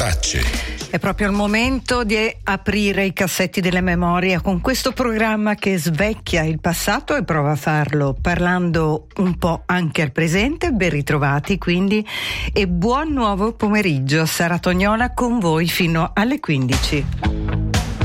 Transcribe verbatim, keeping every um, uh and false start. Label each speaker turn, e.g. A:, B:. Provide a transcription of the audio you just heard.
A: tracce.
B: È proprio il momento di aprire i cassetti delle memorie con questo programma che svecchia il passato e prova a farlo parlando un po' anche al presente. Ben ritrovati quindi e buon nuovo pomeriggio. Sara Tognola con voi fino alle quindici.